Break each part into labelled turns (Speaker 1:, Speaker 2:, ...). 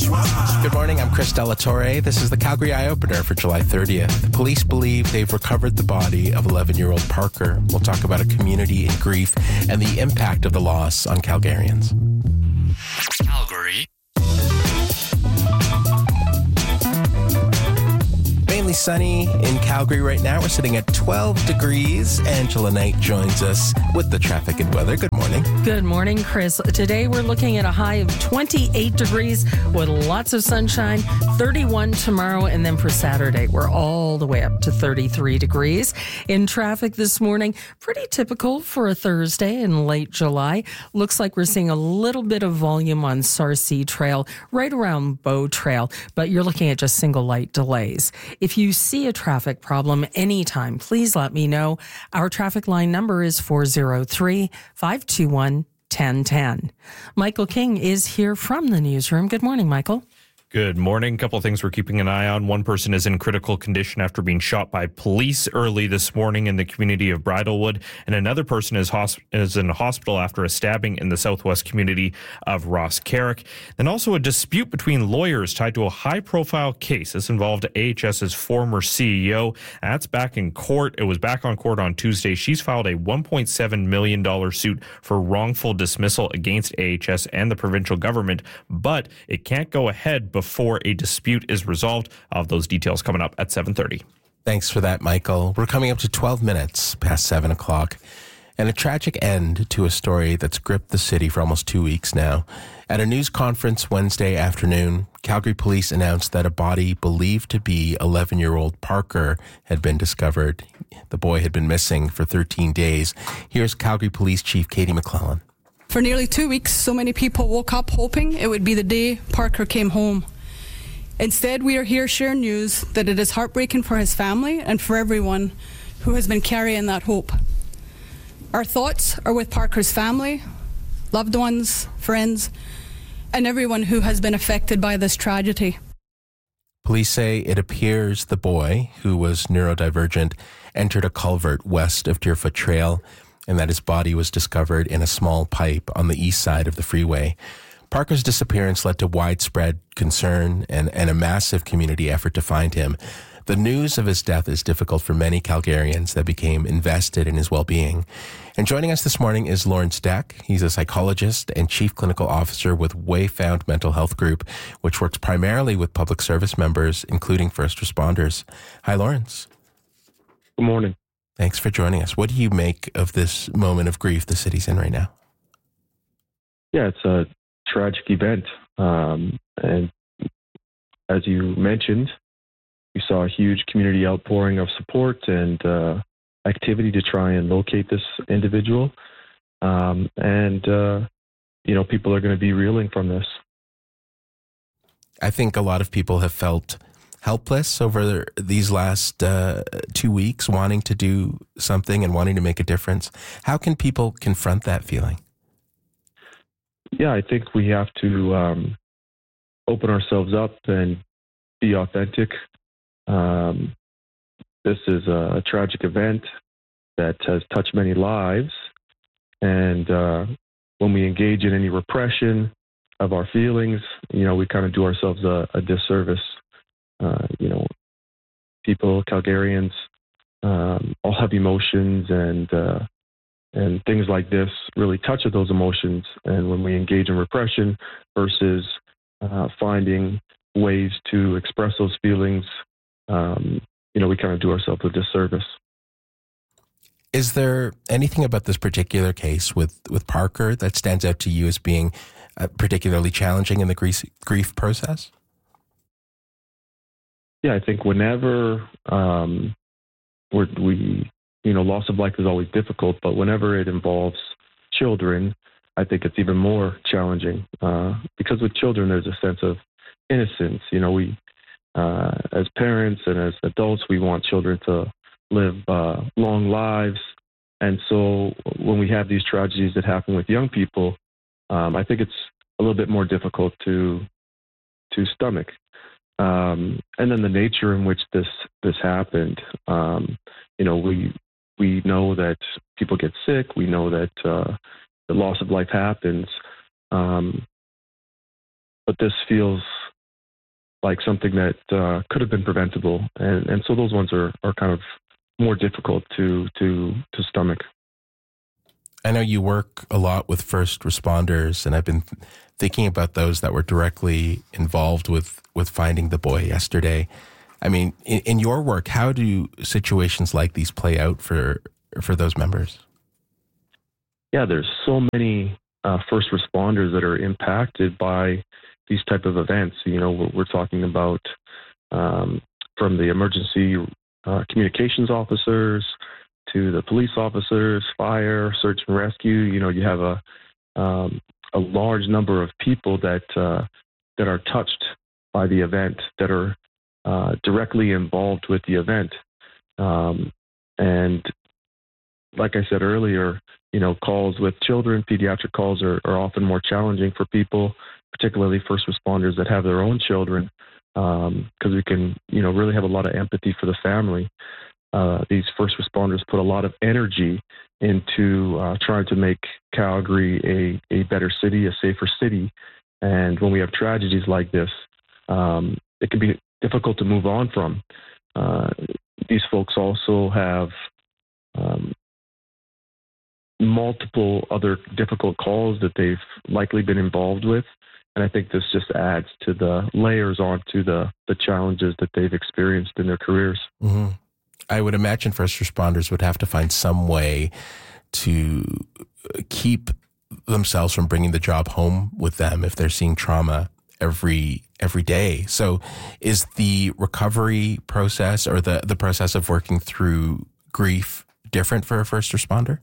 Speaker 1: Good morning, I'm Chris Delatorre. This is the Calgary Eye Opener for July 30th. Police believe they've recovered the body of 11-year-old Parker. We'll talk about a community in grief and the impact of the loss on Calgarians.
Speaker 2: Calgary.
Speaker 1: Mainly sunny in Calgary right now. We're sitting at 12 degrees. Angela Knight joins us with the traffic and weather. Good morning.
Speaker 3: Good morning, Chris. Today we're looking at a high of 28 degrees with lots of sunshine, 31 tomorrow, and then for Saturday we're all the way up to 33 degrees. In traffic this morning, pretty typical for a Thursday in late July. Looks like we're seeing a little bit of volume on Sarcee Trail, right around Bow Trail, but you're looking at just single light delays. If you see a traffic problem anytime, please let me know. Our traffic line number is 403-521-1010. Michael King is here from the newsroom. Good morning, Michael.
Speaker 4: Good morning. A couple of things we're keeping an eye on. One person is in critical condition after being shot by police early this morning in the community of Bridlewood, and another person is in hospital after a stabbing in the southwest community of Ross Carrick. And also a dispute between lawyers tied to a high-profile case. This involved AHS's former CEO. That's back in court. It was back on court on Tuesday. She's filed a $1.7 million suit for wrongful dismissal against AHS and the provincial government, but it can't go ahead before a dispute is resolved. I'll have those details coming up at 7:30.
Speaker 1: Thanks for that, Michael. We're coming up to 12 minutes past 7 o'clock, and a tragic end to a story that's gripped the city for almost 2 weeks now. At a news conference Wednesday afternoon, Calgary police announced that a body believed to be 11-year-old Parker had been discovered. The boy had been missing for 13 days. Here's Calgary Police Chief Katie McClellan.
Speaker 5: For nearly 2 weeks, so many people woke up hoping it would be the day Parker came home. Instead, we are here sharing news that it is heartbreaking for his family and for everyone who has been carrying that hope. Our thoughts are with Parker's family, loved ones, friends, and everyone who has been affected by this tragedy.
Speaker 1: Police say it appears the boy, who was neurodivergent, entered a culvert west of Deerfoot Trail, and that his body was discovered in a small pipe on the east side of the freeway. Parker's disappearance led to widespread concern and a massive community effort to find him. The news of his death is difficult for many Calgarians that became invested in his well-being. And joining us this morning is Lawrence Deck. He's a psychologist and chief clinical officer with Wayfound Mental Health Group, which works primarily with public service members, including first responders. Hi, Lawrence.
Speaker 6: Good morning.
Speaker 1: Thanks for joining us. What do you make of this moment of grief the city's in right now?
Speaker 6: Yeah, it's a tragic event. And as you mentioned, we saw a huge community outpouring of support and activity to try and locate this individual. People are going to be reeling from this.
Speaker 1: I think a lot of people have felt helpless over these last 2 weeks, wanting to do something and wanting to make a difference. How can people confront that feeling?
Speaker 6: Yeah, I think we have to open ourselves up and be authentic. This is a tragic event that has touched many lives. And when we engage in any repression of our feelings, we kind of do ourselves a disservice. People, Calgarians, all have emotions, and things like this really touch those emotions. And when we engage in repression versus finding ways to express those feelings, we kind of do ourselves a disservice.
Speaker 1: Is there anything about this particular case with Parker that stands out to you as being particularly challenging in the grief process?
Speaker 6: Yeah, I think whenever loss of life is always difficult, but whenever it involves children, I think it's even more challenging because with children, there's a sense of innocence. We, as parents and as adults, we want children to live long lives. And so when we have these tragedies that happen with young people, I think it's a little bit more difficult to stomach. And then the nature in which this happened, we know that people get sick. We know that the loss of life happens. But this feels like something that could have been preventable, and so those ones are kind of more difficult to stomach.
Speaker 1: I know you work a lot with first responders, and I've been thinking about those that were directly involved with finding the boy yesterday. I mean, in your work, how do situations like these play out for those members?
Speaker 6: Yeah, there's so many first responders that are impacted by these type of events. You know, we're talking about from the emergency communications officers to the police officers, fire, search and rescue. You know, you have a large number of people that are touched by the event, that are directly involved with the event. And like I said earlier, you know, calls with children, pediatric calls are often more challenging for people, particularly first responders that have their own children, because we can, you know, really have a lot of empathy for the family. These first responders put a lot of energy into trying to make Calgary a better city, a safer city. And when we have tragedies like this, it can be difficult to move on from. These folks also have multiple other difficult calls that they've likely been involved with. And I think this just adds to the layers onto the challenges that they've experienced in their careers.
Speaker 1: Mm-hmm. I would imagine first responders would have to find some way to keep themselves from bringing the job home with them if they're seeing trauma every day. So is the recovery process or the process of working through grief different for a first responder?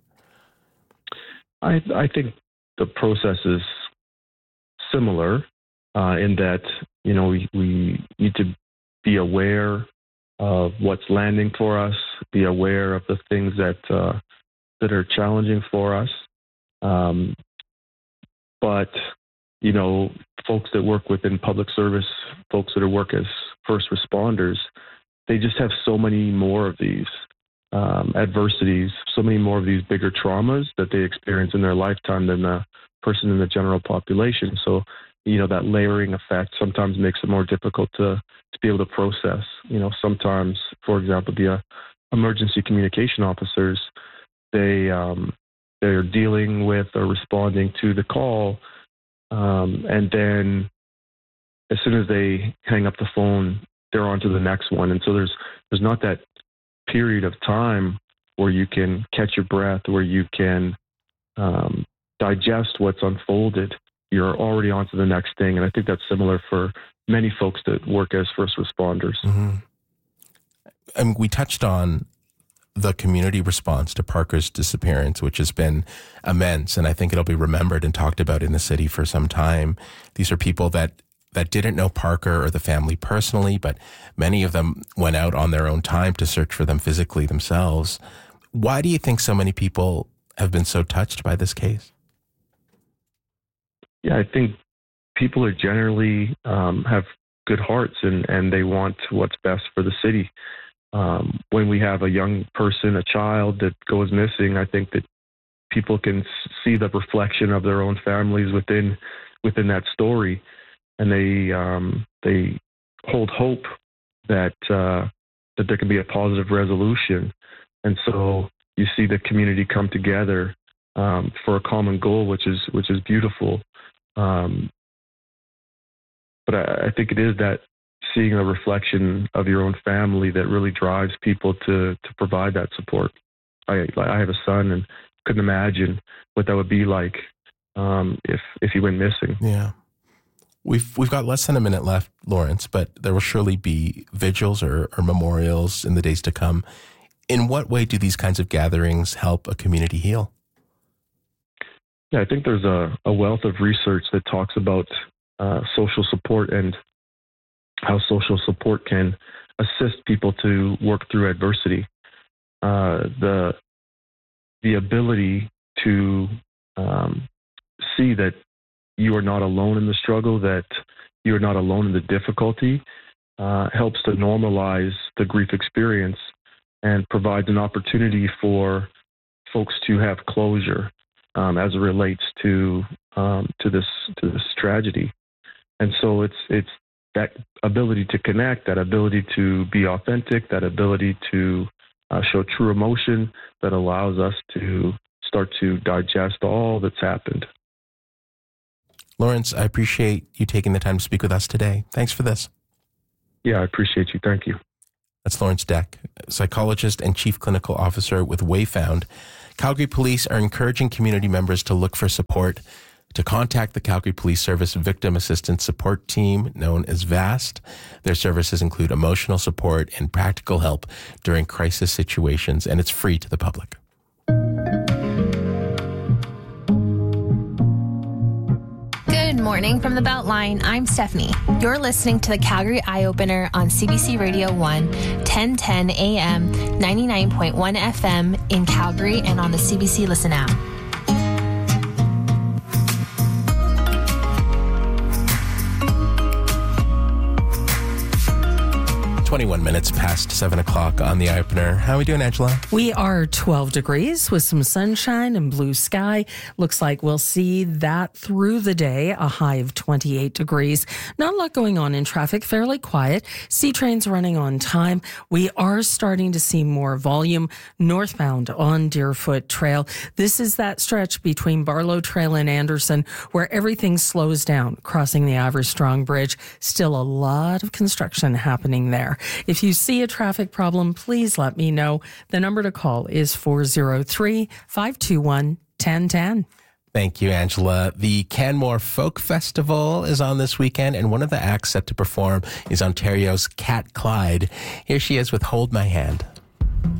Speaker 6: I think the process is similar in that, you know, we need to be aware of what's landing for us, be aware of the things that are challenging for us. But, you know, folks that work within public service, folks that work as first responders, they just have so many more of these adversities, so many more of these bigger traumas that they experience in their lifetime than the person in the general population. So, you know, that layering effect sometimes makes it more difficult to be able to process. You know, sometimes, for example, the emergency communication officers, they're dealing with or responding to the call, and then as soon as they hang up the phone, they're on to the next one. And so there's not that period of time where you can catch your breath, where you can digest what's unfolded. You're already on to the next thing. And I think that's similar for many folks that work as first responders.
Speaker 1: Mm-hmm. I mean, we touched on the community response to Parker's disappearance, which has been immense. And I think it'll be remembered and talked about in the city for some time. These are people that didn't know Parker or the family personally, but many of them went out on their own time to search for them physically themselves. Why do you think so many people have been so touched by this case?
Speaker 6: Yeah, I think people are generally have good hearts and they want what's best for the city. When we have a young person, a child that goes missing, I think that people can see the reflection of their own families within that story, and they hold hope that there can be a positive resolution. And so you see the community come together for a common goal, which is beautiful. But I think it is that seeing a reflection of your own family that really drives people to provide that support. I have a son and couldn't imagine what that would be like if he went missing.
Speaker 1: Yeah. We've got less than a minute left, Lawrence, but there will surely be vigils or memorials in the days to come. In what way do these kinds of gatherings help a community heal?
Speaker 6: Yeah, I think there's a wealth of research that talks about social support and how social support can assist people to work through adversity. The ability to see that you are not alone in the struggle, that you are not alone in the difficulty, helps to normalize the grief experience and provides an opportunity for folks to have closure as it relates to this tragedy. And so it's that ability to connect, that ability to be authentic, that ability to show true emotion that allows us to start to digest all that's happened.
Speaker 1: Lawrence, I appreciate you taking the time to speak with us today. Thanks for this.
Speaker 6: Yeah, I appreciate you. Thank you.
Speaker 1: That's Lawrence Deck, psychologist and chief clinical officer with Wayfound. Calgary Police are encouraging community members to look for support, to contact the Calgary Police Service Victim Assistance Support Team, known as VAST. Their services include emotional support and practical help during crisis situations, and it's free to the public.
Speaker 7: Good morning from the Beltline. I'm Stephanie. You're listening to the Calgary Eye Opener on CBC Radio 1, 1010 AM, 99.1 FM in Calgary and on the CBC Listen app.
Speaker 1: 21 minutes past 7 o'clock on the Eye Opener. How are we doing, Angela?
Speaker 3: We are 12 degrees with some sunshine and blue sky. Looks like we'll see that through the day, a high of 28 degrees. Not a lot going on in traffic, fairly quiet. C trains running on time. We are starting to see more volume northbound on Deerfoot Trail. This is that stretch between Barlow Trail and Anderson where everything slows down, crossing the Ivor Strong Bridge. Still a lot of construction happening there. If you see a traffic problem, please let me know. The number to call is 403-521-1010.
Speaker 1: Thank you, Angela. The Canmore Folk Festival is on this weekend, and one of the acts set to perform is Ontario's Cat Clyde. Here she is with Hold My Hand.